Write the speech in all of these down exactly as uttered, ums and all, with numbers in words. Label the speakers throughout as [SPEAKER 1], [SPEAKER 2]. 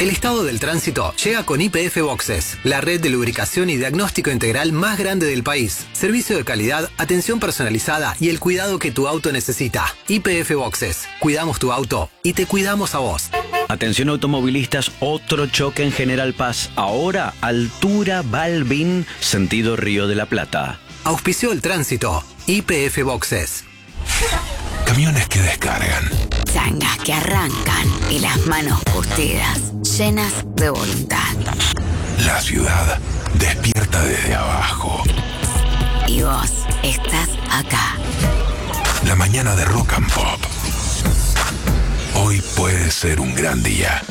[SPEAKER 1] El estado del tránsito llega con Y P F Boxes, la red de lubricación y diagnóstico integral más grande del país. Servicio de calidad, atención personalizada y el cuidado que tu auto necesita. Y P F Boxes. Cuidamos tu auto y te cuidamos a vos.
[SPEAKER 2] Atención automovilistas, otro choque en General Paz. Ahora, altura Balvin, sentido Río de la Plata.
[SPEAKER 1] Auspició el tránsito. Y P F Boxes.
[SPEAKER 3] Camiones que descargan.
[SPEAKER 4] Changas que arrancan y las manos posteras, llenas de voluntad.
[SPEAKER 3] La ciudad despierta desde abajo.
[SPEAKER 4] Y vos estás acá.
[SPEAKER 3] La mañana de Rock and Pop. Hoy puede ser un gran día.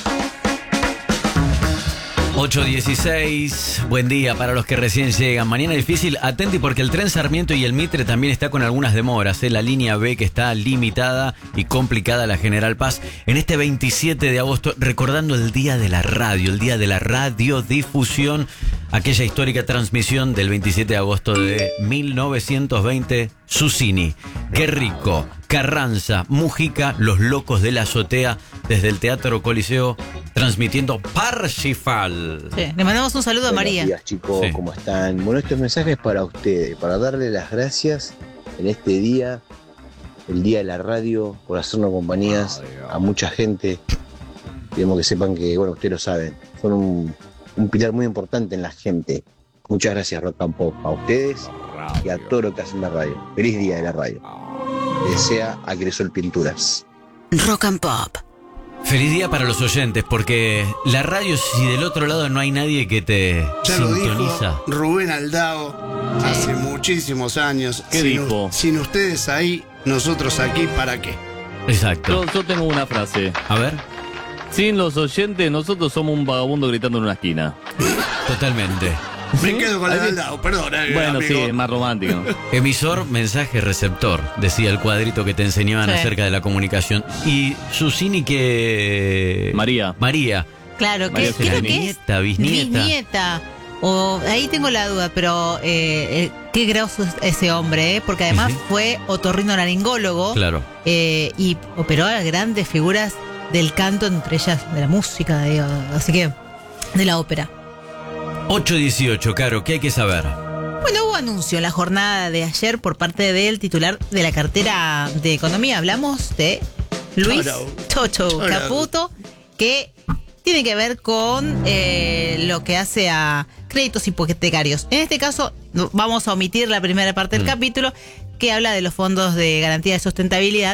[SPEAKER 5] ocho dieciséis, buen día para los que recién llegan. Mañana difícil, atenti porque el tren Sarmiento y el Mitre también está con algunas demoras. ¿eh? La línea B que está limitada y complicada, la General Paz. En este veintisiete de agosto, recordando el día de la radio, el día de la radiodifusión, aquella histórica transmisión del veintisiete de agosto de mil novecientos veinte, Susini, Qué Rico, Carranza, Mujica, Los Locos de la Azotea, desde el Teatro Coliseo, transmitiendo Parsifal.
[SPEAKER 6] Sí, le mandamos un saludo a María.
[SPEAKER 7] Buenos días, chicos,
[SPEAKER 5] Sí.
[SPEAKER 7] ¿cómo están? Bueno, este mensaje es para ustedes, para darle las gracias en este día, el día de la radio, por hacernos compañías a mucha gente. Queremos que sepan que, bueno, ustedes lo saben, son un, un pilar muy importante en la gente. Muchas gracias, Rock and Pop, a ustedes y a todo lo que hacen la radio. Feliz día de la radio. Desea a Cresol Pinturas.
[SPEAKER 4] Rock and Pop.
[SPEAKER 5] Feliz día para los oyentes, porque la radio, si del otro lado no hay nadie que te
[SPEAKER 8] Ya lo
[SPEAKER 5] sintoniza.
[SPEAKER 8] dijo Rubén Aldao hace muchísimos años.
[SPEAKER 9] ¿Qué
[SPEAKER 8] sin,
[SPEAKER 9] dijo?
[SPEAKER 8] Sin ustedes ahí, nosotros aquí, ¿para qué?
[SPEAKER 5] Exacto.
[SPEAKER 9] Yo, yo tengo una frase.
[SPEAKER 5] A ver,
[SPEAKER 9] Sin los oyentes, nosotros somos un vagabundo gritando en una esquina.
[SPEAKER 5] totalmente.
[SPEAKER 8] Me quedo con la de
[SPEAKER 9] Ahí-
[SPEAKER 8] Aldao, perdón. eh,
[SPEAKER 9] Bueno,
[SPEAKER 8] amigo.
[SPEAKER 9] sí, es más romántico.
[SPEAKER 5] Emisor, mensaje, receptor, decía el cuadrito que te enseñaban
[SPEAKER 6] Sí.
[SPEAKER 5] acerca de la comunicación. Y Susini que...
[SPEAKER 9] María.
[SPEAKER 5] María.
[SPEAKER 6] Claro, que
[SPEAKER 9] María
[SPEAKER 6] creo
[SPEAKER 9] Susini.
[SPEAKER 6] que es
[SPEAKER 5] Nieta, bisnieta.
[SPEAKER 6] bisnieta. O, ahí tengo la duda, pero eh, eh, qué groso es ese hombre, ¿eh? Porque además
[SPEAKER 5] Sí.
[SPEAKER 6] fue otorrinolaringólogo
[SPEAKER 5] Claro.
[SPEAKER 6] eh, y operó a grandes figuras del canto, entre ellas de la música, digo, así que de la ópera.
[SPEAKER 5] ocho dieciocho, Caro, ¿qué hay que saber?
[SPEAKER 6] Bueno, hubo anuncio en la jornada de ayer por parte del titular de la cartera de Economía. Hablamos de Luis
[SPEAKER 8] Chorau.
[SPEAKER 6] Chocho
[SPEAKER 8] Chorau.
[SPEAKER 6] Caputo, que tiene que ver con eh, lo que hace a créditos hipotecarios. En este caso, no- vamos a omitir la primera parte del
[SPEAKER 5] Mm.
[SPEAKER 6] capítulo, que habla de los fondos de garantía de sustentabilidad.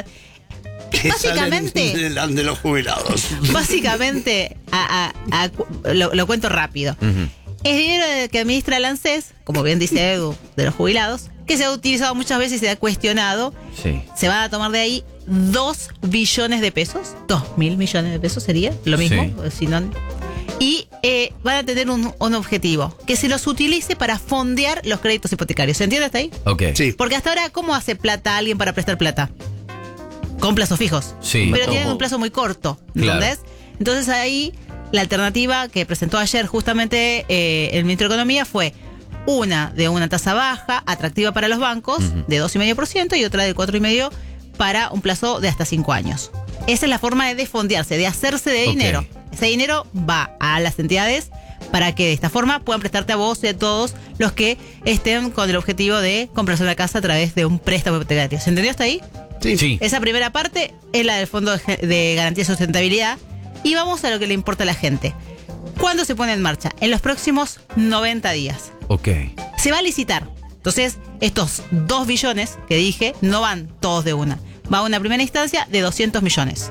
[SPEAKER 8] Que
[SPEAKER 6] Básicamente-
[SPEAKER 8] salen de, de los jubilados.
[SPEAKER 6] Básicamente, a- a- a- lo, lo cuento rápido.
[SPEAKER 5] Ujú.
[SPEAKER 6] Es dinero que administra el ANSES, como bien dice Edu, de los jubilados, que se ha utilizado muchas veces y se ha cuestionado.
[SPEAKER 5] Sí.
[SPEAKER 6] Se van a tomar de ahí dos billones de pesos. Dos mil millones de pesos sería lo mismo.
[SPEAKER 5] Sí.
[SPEAKER 6] Si no- y eh, van a tener un, un objetivo, que se los utilice para fondear los créditos hipotecarios. ¿Se entiende hasta ahí?
[SPEAKER 5] Ok.
[SPEAKER 8] Sí.
[SPEAKER 6] Porque hasta ahora, ¿cómo hace plata alguien para prestar plata? Con plazos fijos.
[SPEAKER 5] Sí.
[SPEAKER 6] Pero tienen un plazo muy corto, ¿entendés? Entonces ahí la alternativa que presentó ayer justamente eh, el ministro de Economía fue una de una tasa baja, atractiva para los bancos,
[SPEAKER 5] Ujú.
[SPEAKER 6] de dos coma cinco por ciento y otra de cuatro coma cinco por ciento para un plazo de hasta cinco años. Esa es la forma de desfondearse, de hacerse de
[SPEAKER 5] Ok.
[SPEAKER 6] dinero. Ese dinero va a las entidades para que de esta forma puedan prestarte a vos y a todos los que estén con el objetivo de comprarse una casa a través de un préstamo hipotecario. ¿Se entendió hasta ahí?
[SPEAKER 8] Sí.
[SPEAKER 5] Sí.
[SPEAKER 6] Esa primera parte es la del Fondo de Ge- de Garantía de Sustentabilidad. Y vamos a lo que le importa a la gente. ¿Cuándo se pone en marcha? En los próximos noventa días.
[SPEAKER 5] Ok.
[SPEAKER 6] Se va a licitar. Entonces, estos dos billones que dije no van todos de una. Va a una primera instancia de doscientos millones.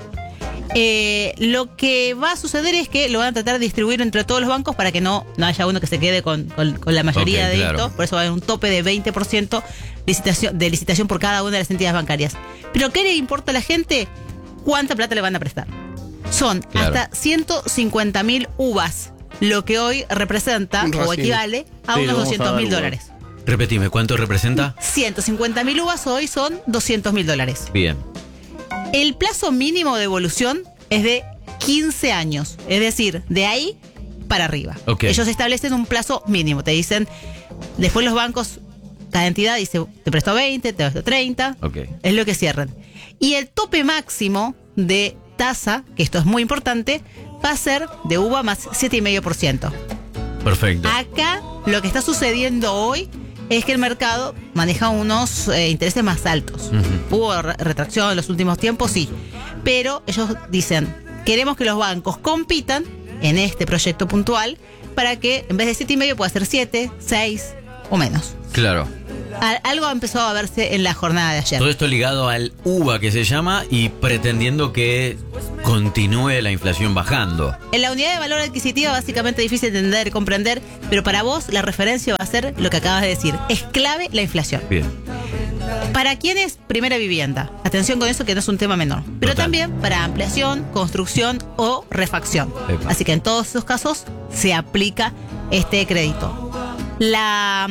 [SPEAKER 6] Eh, lo que va a suceder es que lo van a tratar de distribuir entre todos los bancos para que no, no haya uno que se quede con, con- con la mayoría
[SPEAKER 5] Ok,
[SPEAKER 6] de
[SPEAKER 5] claro.
[SPEAKER 6] esto. Por eso va a haber un tope de veinte por ciento licitación, de licitación por cada una de las entidades bancarias. Pero ¿qué le importa a la gente? ¿Cuánta plata le van a prestar? Son
[SPEAKER 5] Claro.
[SPEAKER 6] hasta ciento cincuenta mil uvas, lo que hoy representa
[SPEAKER 8] Un
[SPEAKER 6] o
[SPEAKER 8] racimo.
[SPEAKER 6] equivale a
[SPEAKER 9] Sí,
[SPEAKER 6] unos
[SPEAKER 9] vamos a
[SPEAKER 6] doscientos
[SPEAKER 9] dar
[SPEAKER 6] mil
[SPEAKER 9] uvas.
[SPEAKER 6] dólares.
[SPEAKER 5] Repetime, ¿cuánto representa?
[SPEAKER 6] ciento cincuenta mil uvas hoy son doscientos mil dólares.
[SPEAKER 5] Bien.
[SPEAKER 6] El plazo mínimo de evolución es de quince años, es decir, de ahí para arriba.
[SPEAKER 5] Ok.
[SPEAKER 6] Ellos establecen un plazo mínimo, te dicen, después los bancos, cada entidad dice, te presto veinte, te presto treinta,
[SPEAKER 5] Ok.
[SPEAKER 6] es lo que cierran. Y el tope máximo de tasa, que esto es muy importante, va a ser de uva más siete coma cinco por ciento.
[SPEAKER 5] Perfecto.
[SPEAKER 6] Acá lo que está sucediendo hoy es que el mercado maneja unos eh, intereses más altos. Uh-huh. Hubo re- retracción en los últimos tiempos, sí. Pero ellos dicen, queremos que los bancos compitan en este proyecto puntual para que en vez de siete coma cinco pueda ser siete, seis o menos.
[SPEAKER 5] Claro.
[SPEAKER 6] Al- algo empezó a verse en la jornada de ayer.
[SPEAKER 5] Todo esto ligado al U V A que se llama y pretendiendo que continúe la inflación bajando.
[SPEAKER 6] En la unidad de valor adquisitivo básicamente difícil de entender, comprender, pero para vos la referencia va a ser lo que acabas de decir. Es clave la inflación.
[SPEAKER 5] Bien.
[SPEAKER 6] ¿Para quién es primera vivienda? Atención con eso, que no es un tema menor. Pero
[SPEAKER 5] Total.
[SPEAKER 6] también para ampliación, construcción o refacción.
[SPEAKER 5] Epa.
[SPEAKER 6] Así que en todos esos casos se aplica este crédito. La,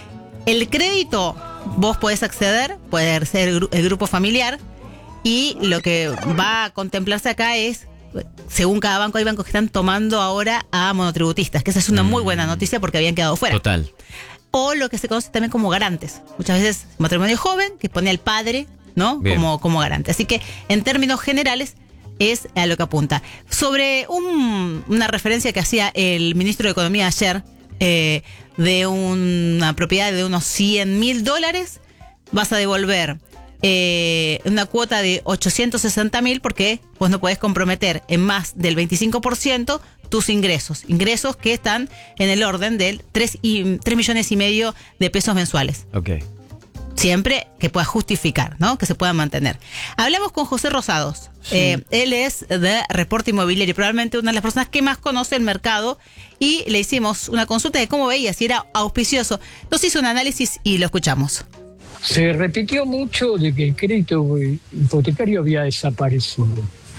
[SPEAKER 6] el crédito vos podés acceder, puede ser el, gru- el grupo familiar, y lo que va a contemplarse acá es, según cada banco, hay bancos que están tomando ahora a monotributistas, que esa es una muy buena noticia porque habían quedado fuera.
[SPEAKER 5] Total.
[SPEAKER 6] O lo que se conoce también como garantes. Muchas veces matrimonio joven que pone al padre, ¿no?
[SPEAKER 5] Bien.
[SPEAKER 6] Como, como garante. Así que en términos generales es a lo que apunta. Sobre un, una referencia que hacía el ministro de Economía ayer, eh, de una propiedad de unos cien mil dólares, vas a devolver eh, una cuota de ochocientos sesenta mil porque vos no podés comprometer en más del veinticinco por ciento tus ingresos. Ingresos que están en el orden del tres millones y medio de pesos mensuales.
[SPEAKER 5] Ok.
[SPEAKER 6] Siempre que pueda justificar, ¿no? Que se pueda mantener. Hablamos con José Rosados.
[SPEAKER 5] Sí.
[SPEAKER 6] Eh, él es de Reporte Inmobiliario, probablemente una de las personas que más conoce el mercado, y le hicimos una consulta de cómo veía, si era auspicioso. Nos hizo un análisis y lo escuchamos.
[SPEAKER 10] Se repitió mucho de que el crédito hipotecario había desaparecido.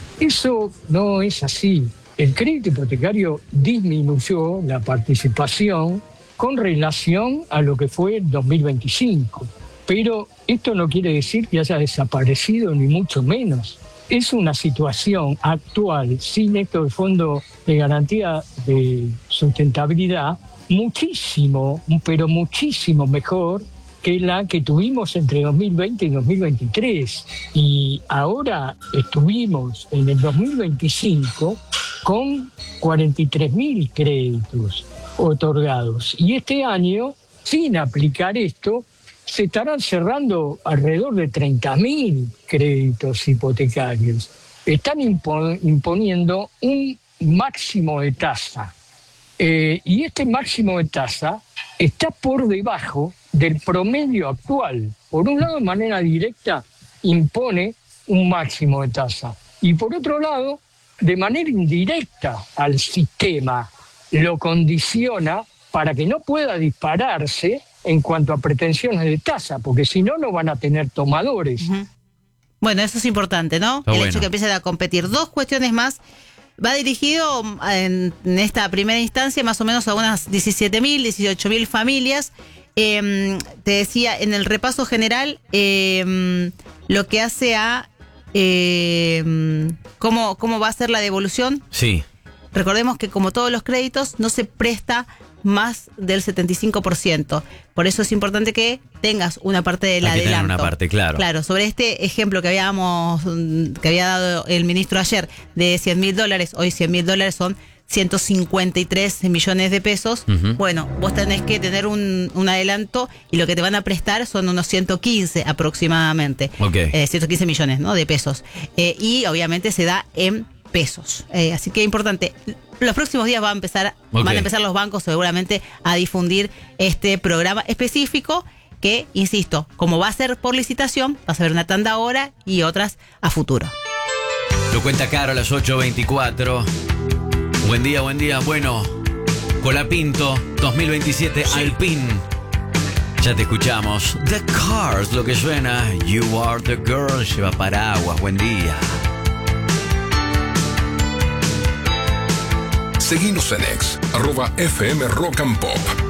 [SPEAKER 10] Eso no es así. El crédito hipotecario disminuyó la participación con relación a lo que fue el dos mil veinticinco. Pero esto no quiere decir que haya desaparecido, ni mucho menos. Es una situación actual, sin esto del Fondo de Garantía de Sustentabilidad, muchísimo, pero muchísimo mejor que la que tuvimos entre dos mil veinte y dos mil veintitrés. Y ahora estuvimos en el dos mil veinticinco con cuarenta y tres mil créditos otorgados. Y este año, sin aplicar esto, se estarán cerrando alrededor de treinta mil créditos hipotecarios. Están impo- imponiendo un máximo de tasa. Eh, y este máximo de tasa está por debajo del promedio actual. Por un lado, de manera directa, impone un máximo de tasa. Y por otro lado, de manera indirecta al sistema, lo condiciona para que no pueda dispararse en cuanto a pretensiones de tasa, porque si no, no van a tener tomadores.
[SPEAKER 6] Uh-huh. Bueno, eso es importante, ¿no?
[SPEAKER 5] Está
[SPEAKER 6] el
[SPEAKER 5] bueno.
[SPEAKER 6] hecho de que empiecen a competir. Dos cuestiones más. Va dirigido en, en esta primera instancia más o menos a unas diecisiete mil, dieciocho mil familias. Eh, te decía, en el repaso general, eh, lo que hace a eh, cómo, cómo va a ser la devolución.
[SPEAKER 5] Sí.
[SPEAKER 6] Recordemos que como todos los créditos no se presta más del setenta y cinco por ciento. Por eso es importante que tengas una parte del
[SPEAKER 5] Hay que tener
[SPEAKER 6] adelanto.
[SPEAKER 5] una parte, claro.
[SPEAKER 6] Claro, sobre este ejemplo que habíamos, que había dado el ministro ayer de cien mil dólares, hoy cien mil dólares son ciento cincuenta y tres millones de pesos.
[SPEAKER 5] Uh-huh.
[SPEAKER 6] Bueno, vos tenés que tener un, un adelanto y lo que te van a prestar son unos ciento quince aproximadamente.
[SPEAKER 5] Ok.
[SPEAKER 6] Eh, ciento quince millones, ¿no? De pesos. Eh, y obviamente se da en pesos. Eh, así que importante. Los próximos días va a empezar,
[SPEAKER 5] Ok.
[SPEAKER 6] van a empezar los bancos seguramente a difundir este programa específico que, insisto, como va a ser por licitación, vas a ver una tanda ahora y otras a futuro.
[SPEAKER 5] Lo cuenta Caro a las ocho veinticuatro. Buen día, buen día. Bueno, Colapinto dos mil veintisiete Alpine. Ya te escuchamos. The Cars, lo que suena. You are the girl. Lleva paraguas. Buen día.
[SPEAKER 3] Seguinos en ex, arroba F M Rock and Pop.